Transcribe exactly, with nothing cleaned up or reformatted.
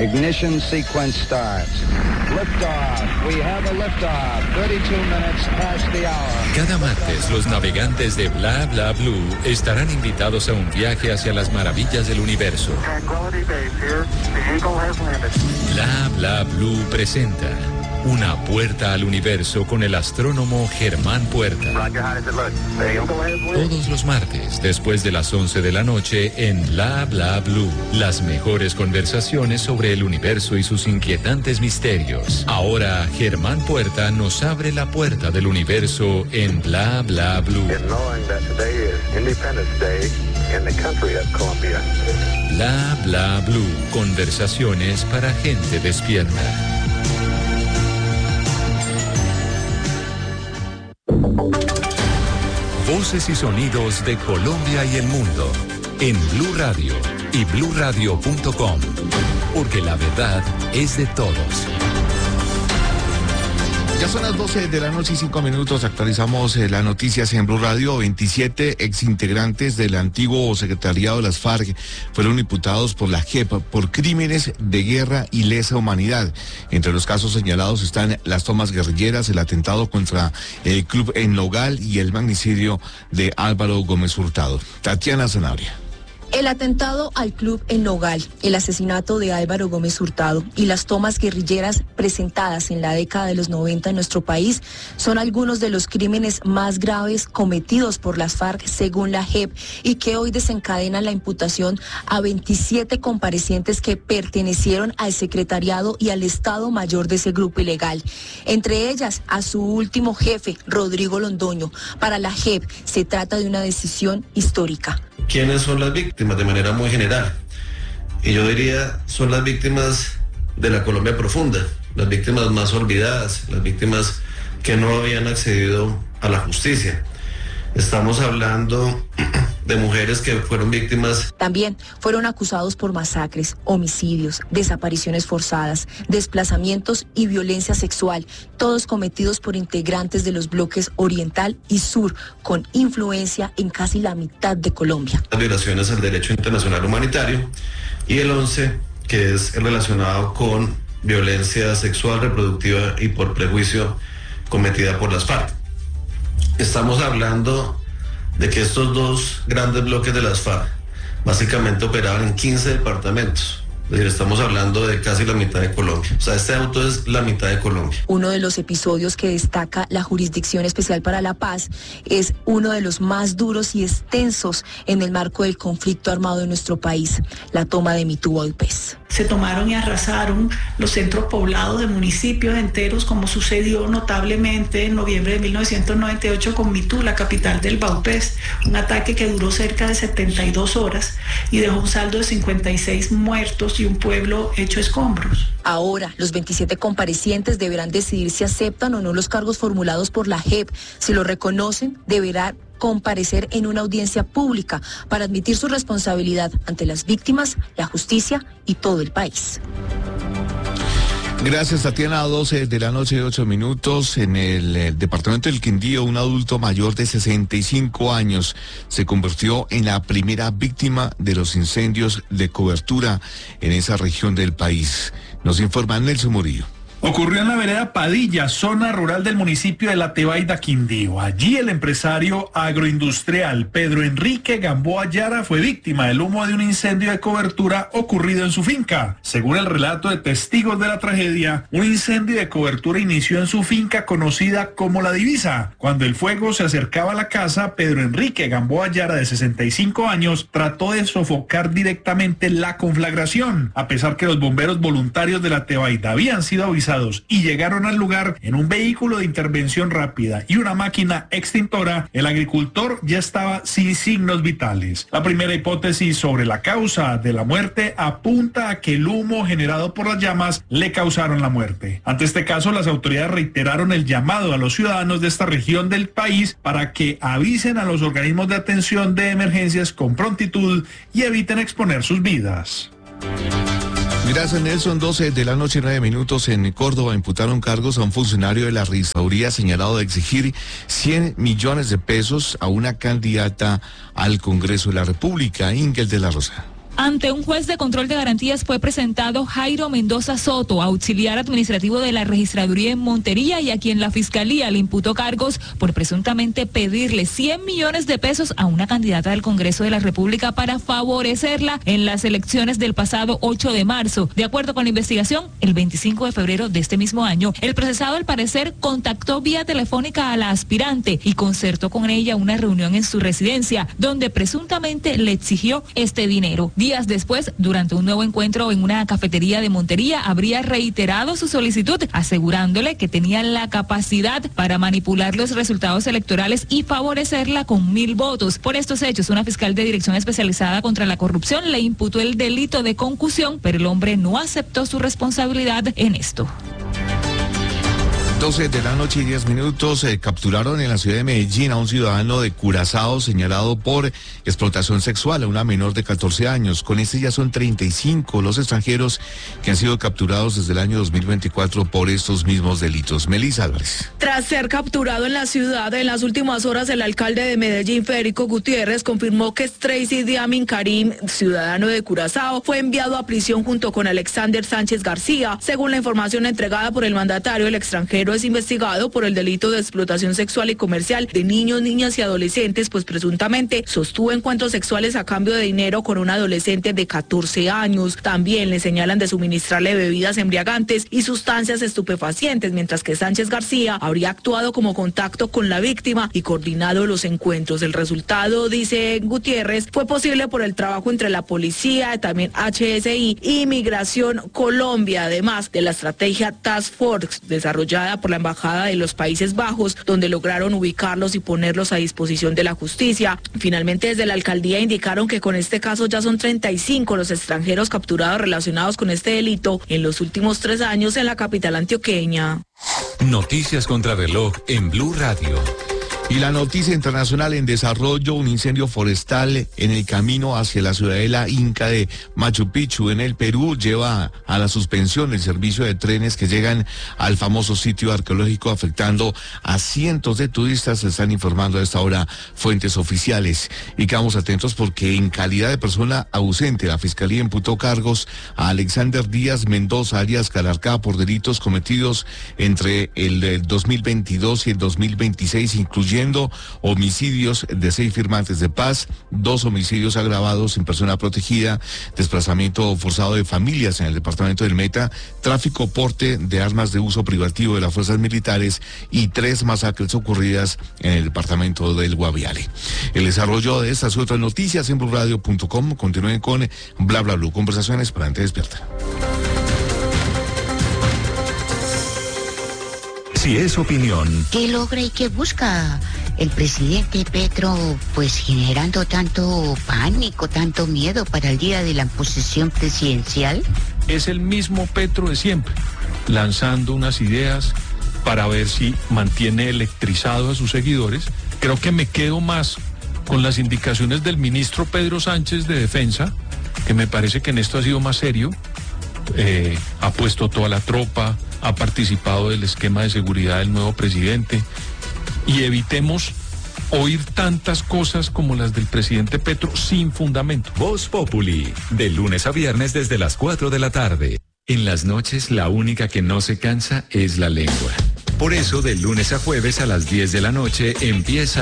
Ignition sequence starts. Liftoff. We have a liftoff. thirty-two minutes past the hour. Cada martes, los navegantes de Bla Bla Blue estarán invitados a un viaje hacia las maravillas del universo. Bla Bla Blue presenta Una puerta al universo con el astrónomo Germán Puerta. Todos los martes, después de las once de la noche, en Bla Bla Blue. Las mejores conversaciones sobre el universo y sus inquietantes misterios. Ahora, Germán Puerta nos abre la puerta del universo en Bla Bla Blue. Bla Bla Blue. Conversaciones para gente despierta. Voces y sonidos de Colombia y el mundo en Blue Radio y blue radio punto com, porque la verdad es de todos. Ya son las doce de la noche y cinco minutos. Actualizamos eh, las noticias en Blue Radio. veintisiete exintegrantes del antiguo secretariado de las FARC fueron imputados por la J E P por crímenes de guerra y lesa humanidad. Entre los casos señalados están las tomas guerrilleras, el atentado contra el club en Nogal y el magnicidio de Álvaro Gómez Hurtado. Tatiana Sanabria. El atentado al club en Nogal, el asesinato de Álvaro Gómez Hurtado y las tomas guerrilleras presentadas en la década de los noventa en nuestro país son algunos de los crímenes más graves cometidos por las FARC según la J E P y que hoy desencadenan la imputación a veintisiete comparecientes que pertenecieron al secretariado y al Estado Mayor de ese grupo ilegal. Entre ellas a su último jefe, Rodrigo Londoño. Para la J E P se trata de una decisión histórica. ¿Quiénes son las víctimas? De manera muy general. Y yo diría, son las víctimas de la Colombia profunda, las víctimas más olvidadas, las víctimas que no habían accedido a la justicia. Estamos hablando de mujeres que fueron víctimas. También fueron acusados por masacres, homicidios, desapariciones forzadas, desplazamientos y violencia sexual, todos cometidos por integrantes de los bloques oriental y sur, con influencia en casi la mitad de Colombia. Las violaciones al derecho internacional humanitario y el once, que es relacionado con violencia sexual, reproductiva y por prejuicio cometida por las FARC. Estamos hablando de que estos dos grandes bloques de las FARC básicamente operaban en quince departamentos. Es decir, estamos hablando de casi la mitad de Colombia. O sea, este auto es la mitad de Colombia. Uno de los episodios que destaca la Jurisdicción Especial para la Paz es uno de los más duros y extensos en el marco del conflicto armado de nuestro país, la toma de Mitubalpés. Se tomaron y arrasaron los centros poblados de municipios enteros, como sucedió notablemente en noviembre de mil novecientos noventa y ocho con Mitú, la capital del Baupés, un ataque que duró cerca de setenta y dos horas y dejó un saldo de cincuenta y seis muertos y un pueblo hecho escombros. Ahora, los veintisiete comparecientes deberán decidir si aceptan o no los cargos formulados por la J E P. Si lo reconocen, deberán comparecer en una audiencia pública para admitir su responsabilidad ante las víctimas, la justicia y todo el país. Gracias, Tatiana. A doce de la noche, ocho minutos. En el, el departamento del Quindío, un adulto mayor de sesenta y cinco años se convirtió en la primera víctima de los incendios de cobertura en esa región del país. Nos informa Nelson Murillo. Ocurrió en la vereda Padilla, zona rural del municipio de La Tebaida, Quindío. Allí el empresario agroindustrial Pedro Enrique Gamboa Yara fue víctima del humo de un incendio de cobertura ocurrido en su finca. Según el relato de testigos de la tragedia, un incendio de cobertura inició en su finca conocida como La Divisa. Cuando el fuego se acercaba a la casa, Pedro Enrique Gamboa Yara, de sesenta y cinco años, trató de sofocar directamente la conflagración. A pesar que los bomberos voluntarios de La Tebaida habían sido avisados y llegaron al lugar en un vehículo de intervención rápida y una máquina extintora, el agricultor ya estaba sin signos vitales. La primera hipótesis sobre la causa de la muerte apunta a que el humo generado por las llamas le causaron la muerte. Ante este caso, las autoridades reiteraron el llamado a los ciudadanos de esta región del país para que avisen a los organismos de atención de emergencias con prontitud y eviten exponer sus vidas. Gracias, Nelson. doce de la noche, nueve minutos. En Córdoba imputaron cargos a un funcionario de la registraduría señalado de exigir cien millones de pesos a una candidata al Congreso de la República, Ingel de la Rosa. Ante un juez de control de garantías fue presentado Jairo Mendoza Soto, auxiliar administrativo de la registraduría en Montería, y a quien la fiscalía le imputó cargos por presuntamente pedirle cien millones de pesos a una candidata del Congreso de la República para favorecerla en las elecciones del pasado ocho de marzo. De acuerdo con la investigación, el veinticinco de febrero de este mismo año, el procesado al parecer contactó vía telefónica a la aspirante y concertó con ella una reunión en su residencia, donde presuntamente le exigió este dinero. Días después, durante un nuevo encuentro en una cafetería de Montería, habría reiterado su solicitud, asegurándole que tenía la capacidad para manipular los resultados electorales y favorecerla con mil votos. Por estos hechos, una fiscal de Dirección Especializada contra la Corrupción le imputó el delito de concusión, pero el hombre no aceptó su responsabilidad en esto. doce de la noche y diez minutos, eh, capturaron en la ciudad de Medellín a un ciudadano de Curazao señalado por explotación sexual a una menor de catorce años. Con este ya son treinta y cinco los extranjeros que han sido capturados desde el año dos mil veinticuatro por estos mismos delitos. Melissa Álvarez. Tras ser capturado en la ciudad en las últimas horas, el alcalde de Medellín, Federico Gutiérrez, confirmó que Tracy Diamin Karim, ciudadano de Curazao, fue enviado a prisión junto con Alexander Sánchez García. Según la información entregada por el mandatario, el extranjero es investigado por el delito de explotación sexual y comercial de niños, niñas y adolescentes, pues presuntamente sostuvo encuentros sexuales a cambio de dinero con un adolescente de catorce años. También le señalan de suministrarle bebidas embriagantes y sustancias estupefacientes, mientras que Sánchez García habría actuado como contacto con la víctima y coordinado los encuentros. El resultado, dice Gutiérrez, fue posible por el trabajo entre la policía, también H S I y Migración Colombia, además de la estrategia Task Force desarrollada por la Embajada de los Países Bajos, donde lograron ubicarlos y ponerlos a disposición de la justicia. Finalmente, desde la alcaldía indicaron que con este caso ya son treinta y cinco los extranjeros capturados relacionados con este delito en los últimos tres años en la capital antioqueña. Noticias contra reloj en Blue Radio. Y la noticia internacional en desarrollo: un incendio forestal en el camino hacia la ciudadela inca de Machu Picchu en el Perú lleva a la suspensión del servicio de trenes que llegan al famoso sitio arqueológico, afectando a cientos de turistas, se están informando a esta hora fuentes oficiales. Y quedamos atentos porque en calidad de persona ausente, la Fiscalía imputó cargos a Alexander Díaz Mendoza, alias Calarcá, por delitos cometidos entre el dos mil veintidós y el dos mil veintiséis, incluyendo homicidios de seis firmantes de paz, dos homicidios agravados en persona protegida, desplazamiento forzado de familias en el departamento del Meta, tráfico, porte de armas de uso privativo de las fuerzas militares y tres masacres ocurridas en el departamento del Guaviare. El desarrollo de estas y otras noticias en blue radio punto com. Continúen con Bla Bla Blue, conversaciones para gente despierta. Si es opinión, ¿qué logra y qué busca el presidente Petro, pues generando tanto pánico, tanto miedo para el día de la posesión presidencial? Es el mismo Petro de siempre, lanzando unas ideas para ver si mantiene electrizado a sus seguidores. Creo que me quedo más con las indicaciones del ministro Pedro Sánchez de Defensa, que me parece que en esto ha sido más serio. Eh, ha puesto toda la tropa, ha participado del esquema de seguridad del nuevo presidente, y evitemos oír tantas cosas como las del presidente Petro sin fundamento. Voz Populi, de lunes a viernes desde las cuatro de la tarde. En las noches la única que no se cansa es la lengua. Por eso de lunes a jueves a las diez de la noche empieza